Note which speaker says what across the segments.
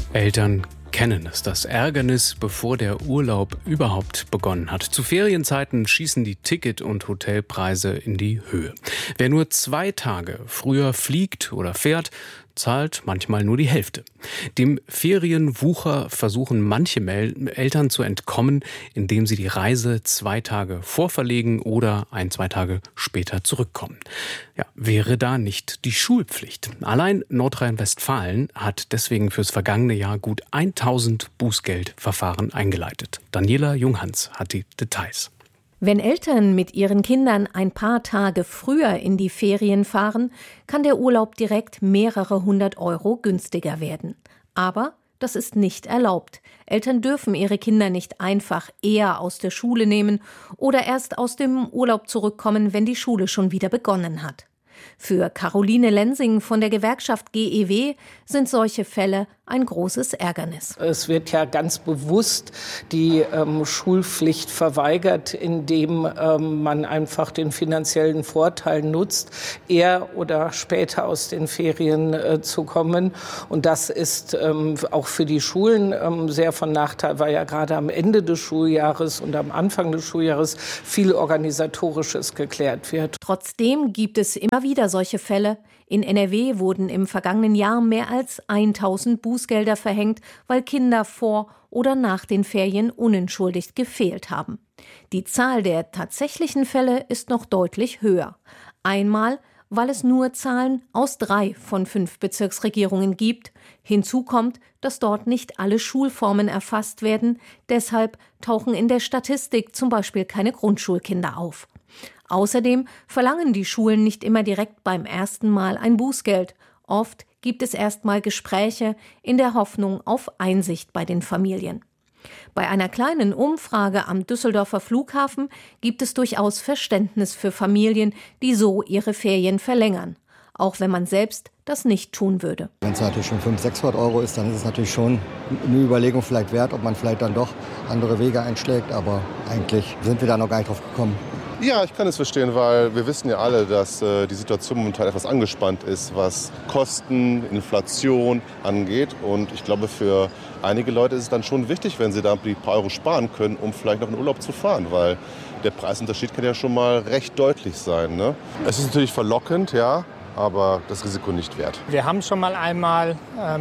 Speaker 1: Eltern kennen es, das Ärgernis, bevor der Urlaub überhaupt begonnen hat. Zu Ferienzeiten schießen die Ticket- und Hotelpreise in die Höhe. Wer nur 2 Tage früher fliegt oder fährt, zahlt manchmal nur die Hälfte. Dem Ferienwucher versuchen manche Eltern zu entkommen, indem sie die Reise 2 Tage vorverlegen oder 1-2 Tage später zurückkommen. Ja, wäre da nicht die Schulpflicht? Allein Nordrhein-Westfalen hat deswegen fürs vergangene Jahr gut 1000 Bußgeldverfahren eingeleitet. Daniela Junghans hat die Details.
Speaker 2: Wenn Eltern mit ihren Kindern ein paar Tage früher in die Ferien fahren, kann der Urlaub direkt mehrere 100 € günstiger werden. Aber das ist nicht erlaubt. Eltern dürfen ihre Kinder nicht einfach eher aus der Schule nehmen oder erst aus dem Urlaub zurückkommen, wenn die Schule schon wieder begonnen hat. Für Caroline Lensing von der Gewerkschaft GEW sind solche Fälle ein großes Ärgernis.
Speaker 3: Es wird ja ganz bewusst die Schulpflicht verweigert, indem man einfach den finanziellen Vorteil nutzt, eher oder später aus den Ferien zu kommen. Und das ist auch für die Schulen sehr von Nachteil, weil ja gerade am Ende des Schuljahres und am Anfang des Schuljahres viel Organisatorisches geklärt wird.
Speaker 2: Trotzdem gibt es immer wieder solche Fälle. In NRW wurden im vergangenen Jahr mehr als 1000 Bußgelder verhängt, weil Kinder vor oder nach den Ferien unentschuldigt gefehlt haben. Die Zahl der tatsächlichen Fälle ist noch deutlich höher. Einmal, weil es nur Zahlen aus 3 von 5 Bezirksregierungen gibt. Hinzu kommt, dass dort nicht alle Schulformen erfasst werden. Deshalb tauchen in der Statistik zum Beispiel keine Grundschulkinder auf. Außerdem verlangen die Schulen nicht immer direkt beim ersten Mal ein Bußgeld. Oft gibt es erstmal Gespräche in der Hoffnung auf Einsicht bei den Familien. Bei einer kleinen Umfrage am Düsseldorfer Flughafen gibt es durchaus Verständnis für Familien, die so ihre Ferien verlängern, auch wenn man selbst das nicht tun würde.
Speaker 4: Wenn es natürlich schon 500-600 € ist, dann ist es natürlich schon eine Überlegung vielleicht wert, ob man vielleicht dann doch andere Wege einschlägt. Aber eigentlich sind wir da noch gar nicht drauf gekommen.
Speaker 5: Ja, ich kann es verstehen, weil wir wissen ja alle, dass die Situation momentan etwas angespannt ist, was Kosten, Inflation angeht. Und ich glaube, für einige Leute ist es dann schon wichtig, wenn sie da ein paar Euro sparen können, um vielleicht noch in Urlaub zu fahren, weil der Preisunterschied kann ja schon mal recht deutlich sein, ne? Es ist natürlich verlockend, ja, aber das Risiko nicht wert.
Speaker 6: Wir haben sind schon einmal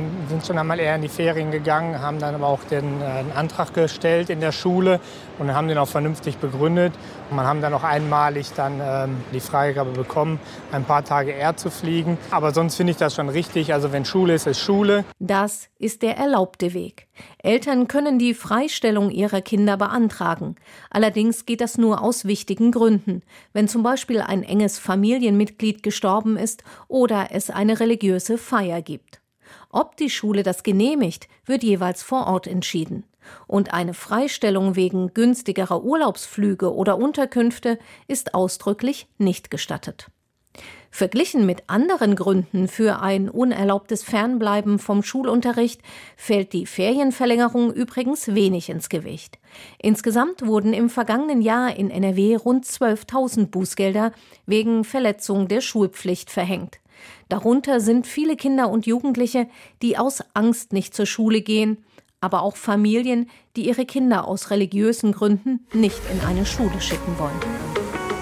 Speaker 6: eher in die Ferien gegangen, haben dann aber auch den Antrag gestellt in der Schule und haben den auch vernünftig begründet. Und man haben dann auch einmalig die Freigabe bekommen, ein paar Tage eher zu fliegen. Aber sonst finde ich das schon richtig. Also wenn Schule ist, ist Schule.
Speaker 2: Das ist der erlaubte Weg. Eltern können die Freistellung ihrer Kinder beantragen. Allerdings geht das nur aus wichtigen Gründen. Wenn zum Beispiel ein enges Familienmitglied gestorben ist oder es eine religiöse Feier gibt. Ob die Schule das genehmigt, wird jeweils vor Ort entschieden. Und eine Freistellung wegen günstigerer Urlaubsflüge oder Unterkünfte ist ausdrücklich nicht gestattet. Verglichen mit anderen Gründen für ein unerlaubtes Fernbleiben vom Schulunterricht fällt die Ferienverlängerung übrigens wenig ins Gewicht. Insgesamt wurden im vergangenen Jahr in NRW rund 12.000 Bußgelder wegen Verletzung der Schulpflicht verhängt. Darunter sind viele Kinder und Jugendliche, die aus Angst nicht zur Schule gehen, aber auch Familien, die ihre Kinder aus religiösen Gründen nicht in eine Schule schicken wollen.